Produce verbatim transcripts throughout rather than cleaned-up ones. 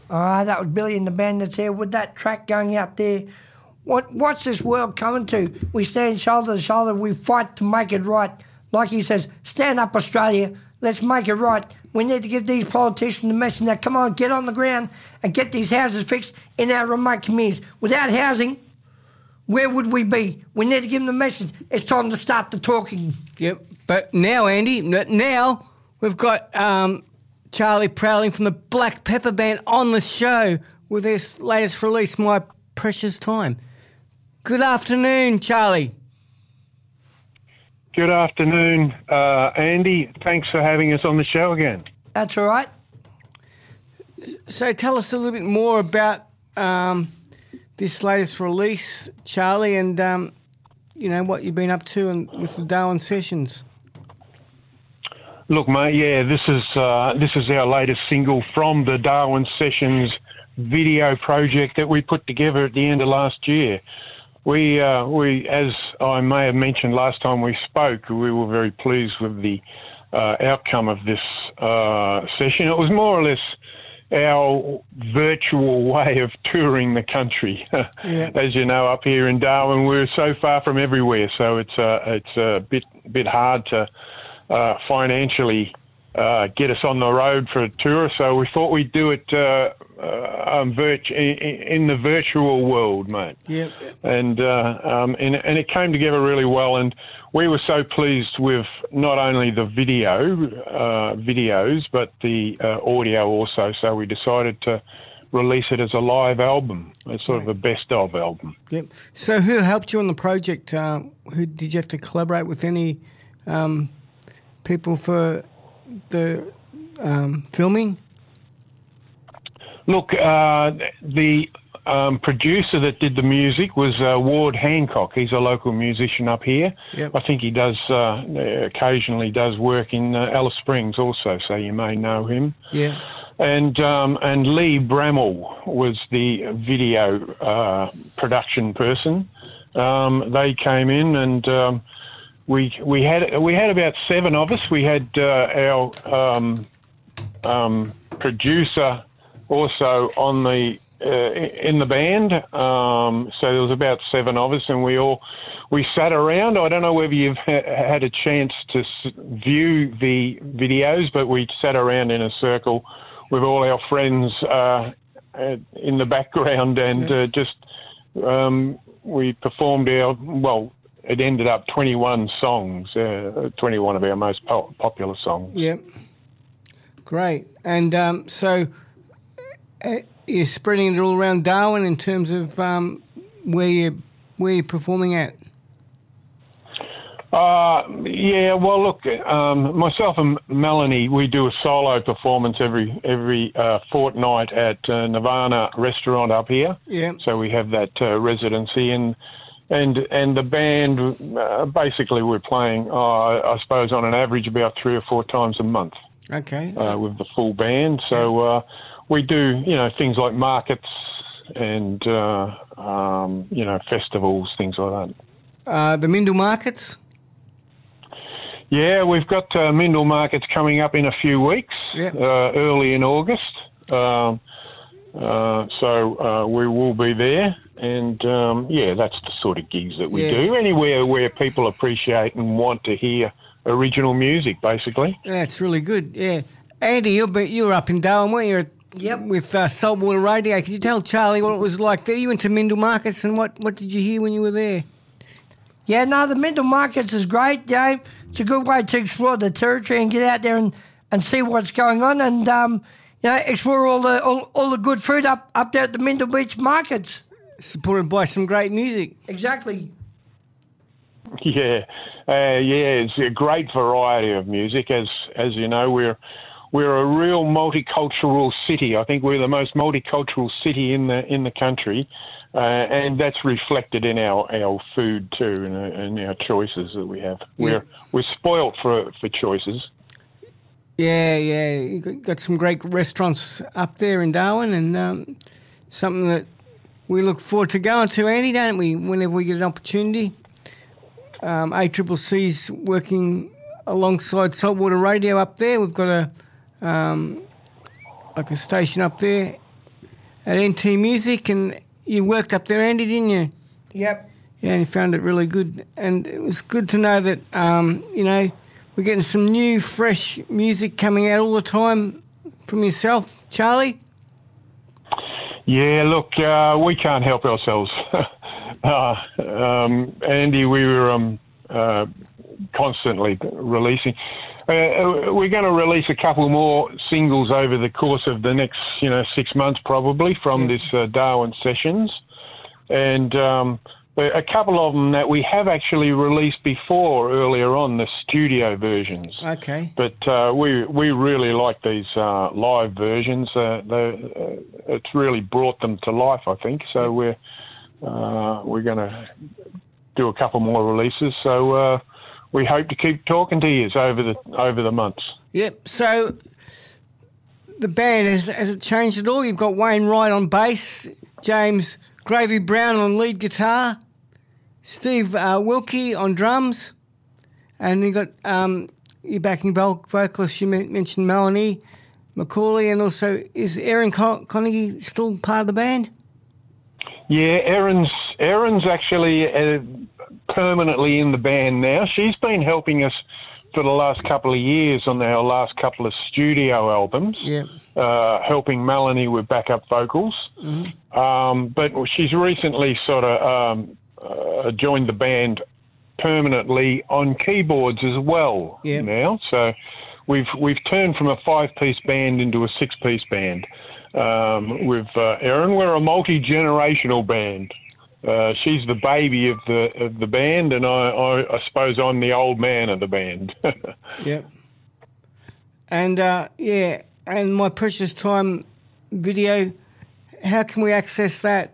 Ah, that was Billy and the band that's there with that track going out there. What What's this world coming to? We stand shoulder to shoulder. We fight to make it right. Like he says, stand up, Australia. Let's make it right. We need to give these politicians the message now. Come on, get on the ground and get these houses fixed in our remote communities. Without housing, where would we be? We need to give them the message. It's time to start the talking. Yep. But now, Andy, now we've got um, Charlie Prowling from the Black Pepper Band on the show with their latest release, My Precious Time. Good afternoon, Charlie. Good afternoon, uh, Andy. Thanks for having us on the show again. That's all right. So tell us a little bit more about um, this latest release, Charlie, and um, you know what you've been up to and with the Darwin Sessions. Look, mate, yeah, this is uh, this is our latest single from the Darwin Sessions video project that we put together at the end of last year. We, uh, we, as I may have mentioned last time we spoke, we were very pleased with the uh, outcome of this uh, session. It was more or less our virtual way of touring the country. Yeah. As you know, up here in Darwin, we're so far from everywhere, so it's uh, it's a bit bit hard to uh, financially uh, get us on the road for a tour. So we thought we'd do it uh, uh, um, virt- in, in the virtual world, mate. Yeah. And, uh, um, and and it came together really well, and we were so pleased with not only the video uh, videos but the uh, audio also. So we decided to release it as a live album, a sort of a best of album. Yep. So who helped you on the project? Uh, who did you have to collaborate with? Any um, people for the um, filming? Look, uh, the um, producer that did the music was uh, Ward Hancock. He's a local musician up here. Yep. I think he does uh, occasionally does work in uh, Alice Springs also, so you may know him. Yeah. And um, and Lee Bramall was the video uh, production person. Um, they came in and um, we we had we had about seven of us. We had uh, our um, um, producer also on the uh, in the band. Um, so there was about seven of us, and we all we sat around. I don't know whether you've ha- had a chance to s- view the videos, but we sat around in a circle with all our friends uh, in the background, and yeah. uh, just um, we performed our, well, it ended up twenty-one songs, uh, twenty-one of our most po- popular songs. Yep. Great. And um, so uh, you're spreading it all around Darwin in terms of um, where, you, where you're performing at? Uh, yeah, well, look, um, myself and Melanie, we do a solo performance every every uh, fortnight at uh, Nirvana Restaurant up here. Yeah. So we have that uh, residency, and and and the band, uh, basically we're playing, uh, I suppose, on an average about three or four times a month. Okay. Uh, with the full band. So uh, we do, you know, things like markets and, uh, um, you know, festivals, things like that. Uh, the Mindel Markets? Yeah, we've got uh, Mindel Markets coming up in a few weeks, yep. uh, early in August. Um, uh, so uh, we will be there. And, um, yeah, that's the sort of gigs that we yeah. do. Anywhere where people appreciate and want to hear original music, basically. That's really good, yeah. Andy, you were, you were up in Darwin, weren't you? Yep. With uh, Saltwater Radio. Could you tell Charlie what it was like there? You went to Mindel Markets, and what, what did you hear when you were there? Yeah, no, the Mindel Markets is great, you know. It's a good way to explore the territory and get out there and, and see what's going on, and um, you know, explore all the all, all the good food up, up there at the Mindel Beach Markets. Supported by some great music. Exactly. Yeah, uh, yeah, it's a great variety of music. As as you know, we're we're a real multicultural city. I think we're the most multicultural city in the in the country. Uh, and that's reflected in our, our food too, and, and our choices that we have. Yeah. We're we're spoilt for for choices. Yeah, yeah. You got some great restaurants up there in Darwin, and um, something that we look forward to going to, Andy, don't we? Whenever we get an opportunity. Um, A C C C's working alongside Saltwater Radio up there. We've got a um, like a station up there. at N T Music, and you worked up there, Andy, didn't you? Yep. Yeah, and you found it really good. And it was good to know that, um, you know, we're getting some new, fresh music coming out all the time from yourself, Charlie. Yeah, look, uh, we can't help ourselves. uh, um, Andy, we were um, uh, constantly releasing. Uh, we're going to release a couple more singles over the course of the next, you know, six months probably from yeah. this uh, Darwin Sessions. And um, a couple of them that we have actually released before earlier on, the studio versions. Okay. But uh, we we really like these uh, live versions. Uh, uh, it's really brought them to life, I think. So we're uh, we're going to do a couple more releases. So uh, we hope to keep talking to you over the over the months. Yep. So the band has has it changed at all? You've got Wayne Wright on bass, James Gravy Brown on lead guitar, Steve uh, Wilkie on drums, and you got um, your backing vocalist. You mentioned Melanie McCauley, and also is Erin Con- Conaghy still part of the band? Yeah, Erin's Erin's actually uh, permanently in the band now. She's been helping us for the last couple of years on our last couple of studio albums. Yeah. Uh, helping Melanie with backup vocals. Mm-hmm. Um, but she's recently sort of um, uh, joined the band permanently on keyboards as well yeah. now. So we've we've turned from a five-piece band into a six-piece band. Um, with uh, Erin, we're a multi-generational band. Uh, she's the baby of the of the band, and I, I, I suppose I'm the old man of the band. Yep. And uh, yeah. And My Precious Time video, how can we access that?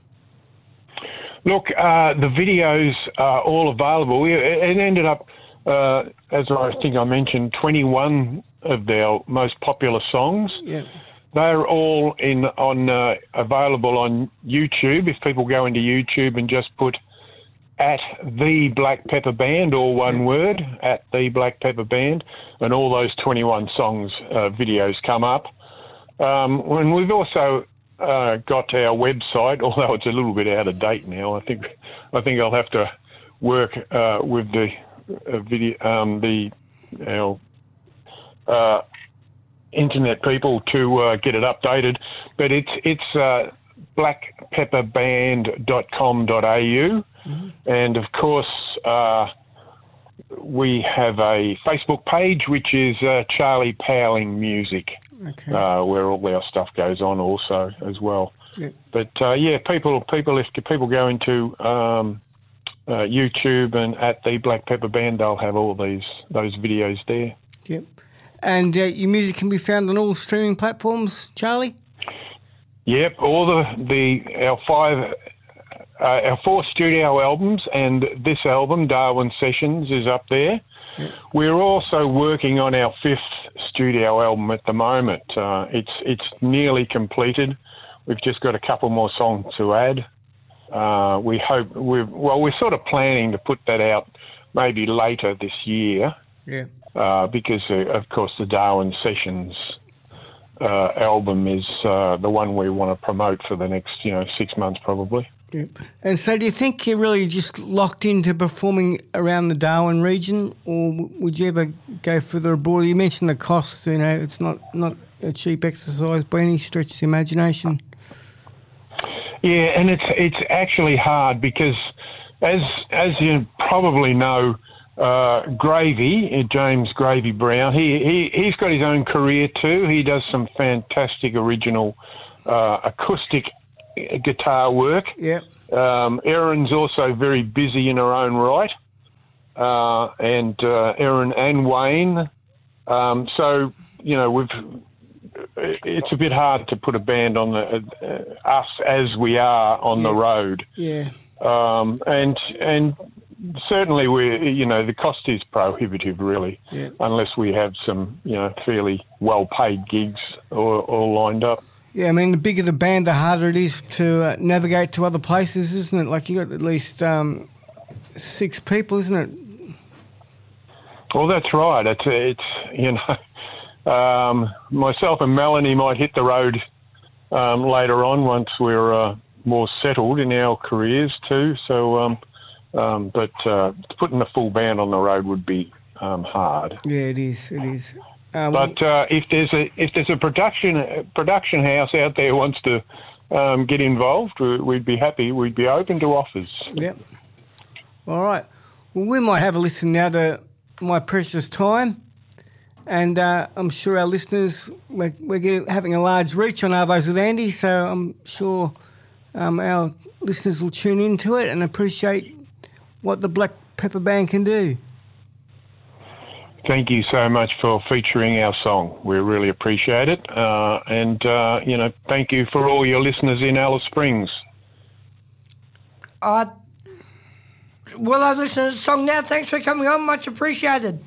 Look, uh, the videos are all available. It ended up, uh, as I think I mentioned, twenty-one of their most popular songs. Yeah. They're all in on uh, available on YouTube. If people go into YouTube and just put at the Black Pepper Band, all one word, at the Black Pepper Band, and all those twenty-one songs, uh, videos come up. Um, and we've also uh, got our website, although it's a little bit out of date now. I think I think I'll have to work uh, with the uh, video, um, the our uh, internet people to uh, get it updated. But it's it's uh, black pepper band dot com dot a u. Mm-hmm. And, of course, uh, we have a Facebook page, which is uh, Charlie Powling Music, okay. uh, where all our stuff goes on also as well. Yeah. But, uh, yeah, people, people, if people go into um, uh, YouTube and at the Black Pepper Band, they'll have all these those videos there. Yep. And uh, your music can be found on all streaming platforms, Charlie? Yep, all the, the our five... Uh, our four studio albums and this album, Darwin Sessions, is up there. Yep. We're also working on our fifth studio album at the moment. Uh, it's it's nearly completed. We've just got a couple more songs to add. Uh, we hope we're well. We're sort of planning to put that out maybe later this year. Yeah. Uh, because uh, of course the Darwin Sessions uh, album is uh, the one we want to promote for the next you know six months probably. Yeah. And so do you think you're really just locked into performing around the Darwin region, or would you ever go further abroad? You mentioned the costs, you know, it's not, not a cheap exercise by any stretch of the imagination. Yeah, and it's it's actually hard because, as as you probably know, uh, Gravy, James Gravy Brown, he, he, he's got his own career too. He does some fantastic original uh, acoustic guitar work. Yeah. Um, Erin's also very busy in her own right, uh, and uh, Erin and Wayne. Um, so you know, we've. It's a bit hard to put a band on the uh, us as we are on yeah. the road. Yeah. Um, and and certainly we, you know, the cost is prohibitive really, yeah. unless we have some, you know, fairly well paid gigs all, all lined up. Yeah, I mean, the bigger the band, the harder it is to uh, navigate to other places, isn't it? Like, you got at least um, six people, isn't it? Well, that's right. It's, it's you know, um, myself and Melanie might hit the road um, later on once we're uh, more settled in our careers too. So, um, um, but uh, putting the full band on the road would be um, hard. Yeah, it is. It is. Um, but uh, if there's a if there's a production a production house out there who wants to um, get involved, we'd be happy. We'd be open to offers. Yep. All right. Well, we might have a listen now to My Precious Time. And uh, I'm sure our listeners, we're, we're getting, having a large reach on Arvos with Andy, so I'm sure um, our listeners will tune into it and appreciate what the Black Pepper Band can do. Thank you so much for featuring our song. We really appreciate it. Uh, and, uh, you know, thank you for all your listeners in Alice Springs. Uh, well, I listen to the song now. Thanks for coming on. Much appreciated.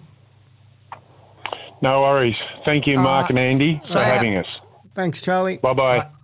No worries. Thank you, Mark uh, and Andy, for having us. Thanks, Charlie. Bye-bye. Bye.